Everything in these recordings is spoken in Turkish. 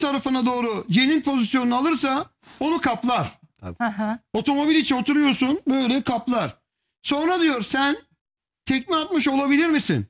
tarafına doğru cenin pozisyonunu alırsa onu kaplar. Otomobil içi oturuyorsun, böyle kaplar. Sonra diyor sen tekme atmış olabilir misin?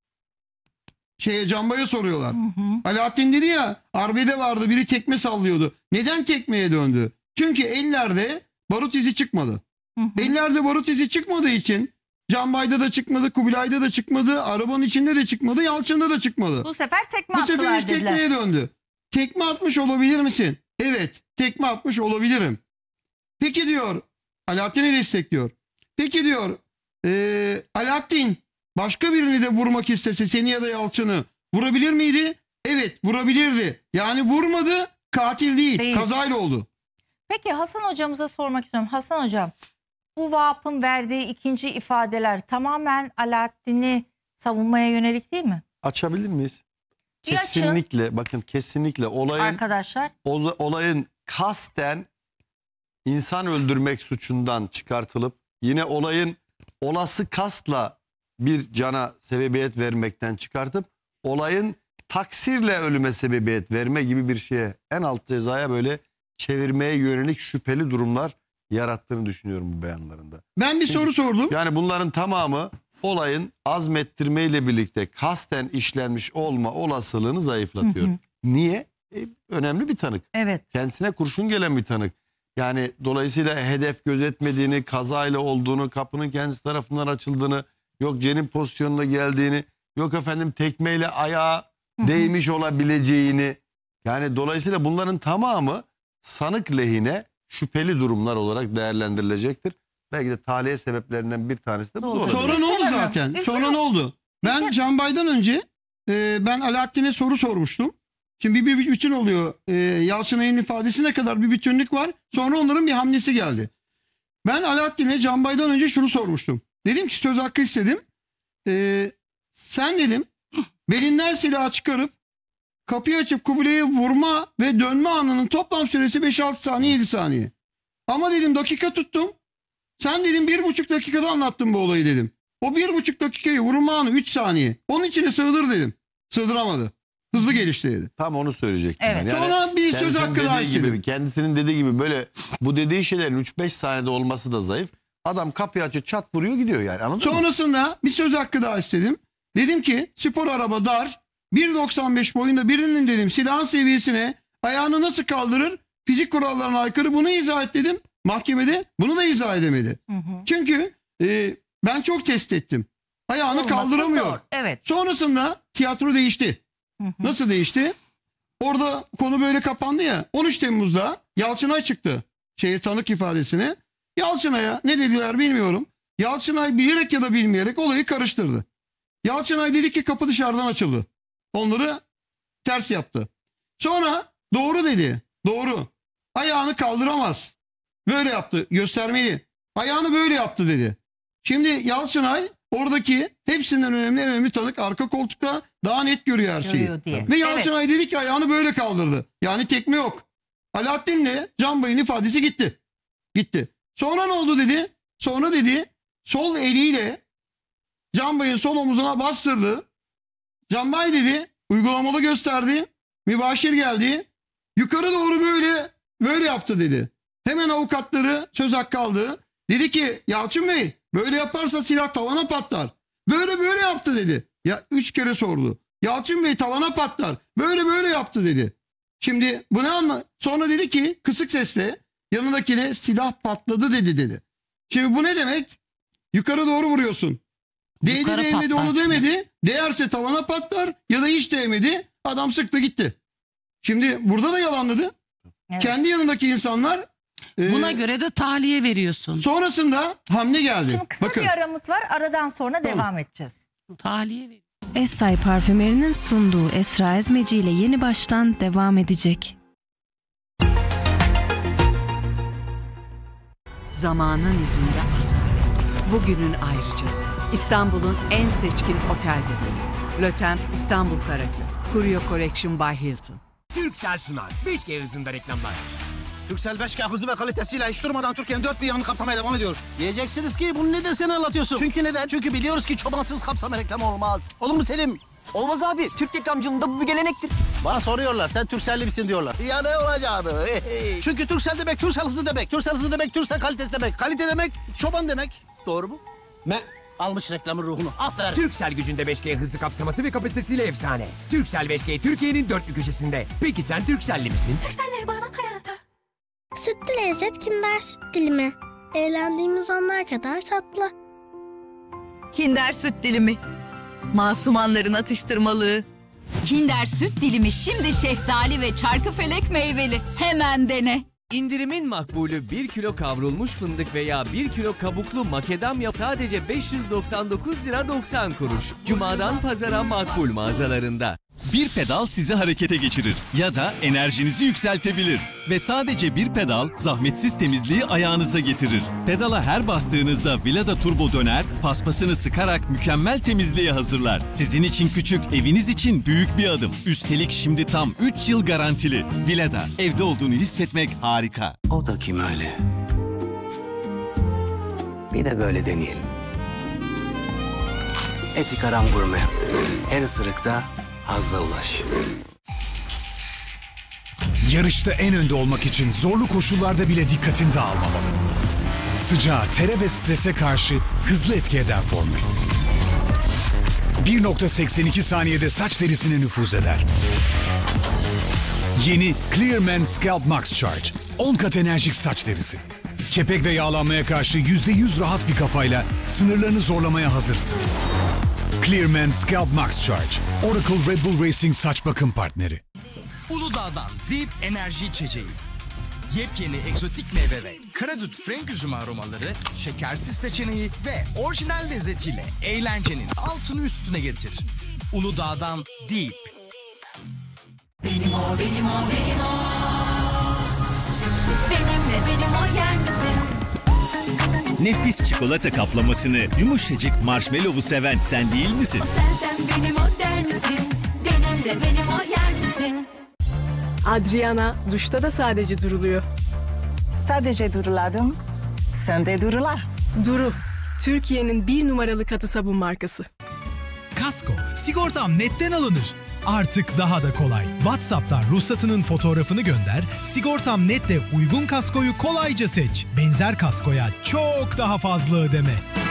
Cambaya soruyorlar. Alaaddin dedi ya, arbede vardı, biri tekme sallıyordu. Neden tekmeye döndü? Çünkü ellerde barut izi çıkmadı. Ellerde barut izi çıkmadığı için Canbay'da da çıkmadı, Kubilay'da da çıkmadı, arabanın içinde de çıkmadı, Yalçın'da da çıkmadı. Bu sefer tekme Bu attılar sefer iş dediler. tekmeye döndü. Tekme atmış olabilir misin? Evet, tekme atmış olabilirim. Peki diyor, Alaaddin'i destekliyor. Peki diyor, Alaaddin başka birini de vurmak istese, seni ya da Yalçın'ı vurabilir miydi? Evet, vurabilirdi. Yani vurmadı, katil değil. Kazayla oldu. Peki Hasan hocamıza sormak istiyorum. Hasan hocam, bu Vahap'ın verdiği ikinci ifadeler tamamen Alaaddin'i savunmaya yönelik değil mi? Açabilir miyiz? Bir açın. Kesinlikle, bakın kesinlikle Arkadaşlar. olayın kasten insan öldürmek suçundan çıkartılıp yine olayın olası kastla bir cana sebebiyet vermekten çıkartıp olayın taksirle ölüme sebebiyet verme gibi bir şeye, en alt cezaya böyle çevirmeye yönelik şüpheli durumlar yarattığını düşünüyorum bu beyanlarında. Ben bir soru sordum. Yani bunların tamamı olayın azmettirmeyle birlikte kasten işlenmiş olma olasılığını zayıflatıyor. Niye? Önemli bir tanık. Evet. Kendisine kurşun gelen bir tanık. Yani dolayısıyla hedef gözetmediğini, kazayla olduğunu, kapının kendisi tarafından açıldığını, yok cenin pozisyonuna geldiğini, yok efendim tekmeyle ayağa değmiş olabileceğini. Yani dolayısıyla bunların tamamı sanık lehine şüpheli durumlar olarak değerlendirilecektir. Belki de tahliye sebeplerinden bir tanesi de bu olabilir. Sonra ne oldu zaten? Sonra ne oldu? Ben Canbay'dan önce ben Alaaddin'e soru sormuştum. Şimdi bir bütün oluyor. Yalçınay'ın ifadesine kadar bir bütünlük var. Sonra onların bir hamlesi geldi. Ben Alaaddin'e Canbay'dan önce şunu sormuştum. Dedim ki söz hakkı istedim. Sen dedim belinden silahı çıkarıp kapıyı açıp Kubilay'ı vurma ve dönme anının toplam süresi 5-6 saniye 7 saniye. Ama dedim dakika tuttum. Sen dedim 1,5 dakikada anlattın bu olayı dedim. O 1,5 dakikayı vurma anı 3 saniye. Onun içine sığdır dedim. Sığdıramadı. Hızlı gelişti dedi. Tam onu söyleyecektim. Evet. Yani Sonra bir söz hakkı daha istedim. Kendisinin dediği gibi böyle bu dediği şeylerin 3-5 saniyede olması da zayıf. Adam kapıyı açıyor, çat vuruyor gidiyor yani, anladın mı? Sonrasında bir söz hakkı daha istedim. Dedim ki spor araba dar. 1,95 boyunda birinin dedim silahın seviyesine ayağını nasıl kaldırır? Fizik kurallarına aykırı, bunu izah et dedim. Mahkemede bunu da izah edemedi. Çünkü ben çok test ettim. Ayağını Olması kaldıramıyor. zor, evet. Sonrasında tiyatro değişti. Nasıl değişti? Orada konu böyle kapandı ya. 13 Temmuz'da Yalçınay çıktı. Tanık ifadesine. Yalçınay'a ne dediler bilmiyorum. Yalçınay bilerek ya da bilmeyerek olayı karıştırdı. Yalçınay dedi ki kapı dışarıdan açıldı. Onları ters yaptı. Sonra doğru dedi. Doğru. Ayağını kaldıramaz. Böyle yaptı. Göstermeli. Ayağını böyle yaptı dedi. Şimdi Yalçınay oradaki hepsinden önemli tanık, arka koltukta daha net görüyor her şeyi. Ve Yalçınay dedi ki ayağını böyle kaldırdı. Yani tekme yok. Alaaddin'le Canbay'ın ifadesi gitti. Gitti. Sonra ne oldu dedi? Sonra dedi sol eliyle Canbay'ın sol omuzuna bastırdı. Canbay dedi uygulamalı gösterdi. Mübaşir geldi. Yukarı doğru böyle yaptı dedi. Hemen avukatları söz hakkı aldı. Dedi ki Yalçın Bey böyle yaparsa silah tavana patlar. Böyle yaptı dedi. Ya 3 kere sordu. Yalçın Bey tavana patlar. Böyle yaptı dedi. Şimdi bu ne anla? Sonra dedi ki kısık sesle yanındakine silah patladı dedi. Şimdi bu ne demek? Yukarı doğru vuruyorsun. Değdi Yukarı değmedi patlar. onu demedi. Değerse tavana patlar ya da hiç değmedi. Adam sıktı gitti. Şimdi burada da yalanladı. Evet. Kendi yanındaki insanlar Buna göre de tahliye veriyorsun. sonrasında hamle geldi. Şimdi kısa Bakın. bir aramız var. Aradan sonra devam edeceğiz. Tahliye veriyorsun. Essay Parfümeri'nin sunduğu Esra Ezmeci ile yeni baştan devam edecek. Zamanın izinde asalet. Bugünün ayrıca. İstanbul'un en seçkin otel detayı. Lötem İstanbul Karaköy. Curio Collection by Hilton. Turkcell sunar. 5G hızında reklamlar. Turkcell 5G hızı ve kalitesiyle hiç durmadan Türkiye'nin dört bir yanını kapsamaya devam ediyor. Diyeceksiniz ki bunu neden sen anlatıyorsun? Çünkü neden? Çünkü biliyoruz ki çobansız kapsama reklam olmaz. Olur mu Selim? Olmaz abi. Türk reklamcılığında bu bir gelenektir. Bana soruyorlar sen Turkcell'li misin diyorlar. Ya ne olacaktı? Çünkü Turkcell demek Turkcell hızı demek. Turkcell hızı demek Turkcell kalitesi demek. Kalite demek çoban demek. Doğru mu? Almış reklamın ruhunu. Aferin. Turkcell gücünde 5G hızı kapsaması ve kapasitesiyle efsane. Turkcell 5G Türkiye'nin dört bir köşesinde. Peki sen Turkcell'li misin? Turkcell'leri bağlan hayata. Sütlü lezzet Kinder süt dilimi. Eğlendiğimiz anlar kadar tatlı. Kinder süt dilimi. Masumanların atıştırmalığı. Kinder süt dilimi şimdi şeftali ve çarkıfelek meyveli. Hemen dene. İndirimin makbulü 1 kilo kavrulmuş fındık veya 1 kilo kabuklu makadamya sadece 599 lira 90 kuruş. Cuma'dan pazara makbul mağazalarında. Bir pedal sizi harekete geçirir ya da enerjinizi yükseltebilir. Ve sadece bir pedal zahmetsiz temizliği ayağınıza getirir. Pedala her bastığınızda Vileda Turbo döner, paspasını sıkarak mükemmel temizliğe hazırlar. Sizin için küçük, eviniz için büyük bir adım. Üstelik şimdi tam 3 yıl garantili. Vileda, evde olduğunu hissetmek harika. O da kim öyle? Bir de böyle deneyelim. Etik Aram Gurme. Her ısırıkta hazza ulaş. Yarışta en önde olmak için zorlu koşullarda bile dikkatini dağılmamalı. Sıcağa, tere ve strese karşı hızlı etki eden formül. 1.82 saniyede saç derisine nüfuz eder. Yeni Clearman Scalp Max Charge. 10 kat enerjik saç derisi. Kepek ve yağlanmaya karşı %100 rahat bir kafayla sınırlarını zorlamaya hazırsın. Clearman Scalp Max Charge. Oracle Red Bull Racing saç bakım partneri. Uludağ'dan Deep enerji içeceği. Yepyeni egzotik meyve ve karadut frenk üzümü aromaları, şekersiz seçeneği ve orijinal lezzetiyle eğlencenin altını üstüne getir. Uludağ'dan Deep. Benim o, benim o, benim o. Benimle benim o yer misin? Nefis çikolata kaplamasını, yumuşacık marshmallow'u seven sen değil misin? Sen benim o der misin? Benimle benim o yer misin? Adriana duşta da sadece duruluyor. Sadece duruladım. Sen de durula. Duru, Türkiye'nin 1 numaralı katı sabun markası. Kasko, sigortam netten alınır. Artık daha da kolay. WhatsApp'tan ruhsatının fotoğrafını gönder, Sigortam Net'le uygun kaskoyu kolayca seç. Benzer kaskoya çok daha fazla ödeme.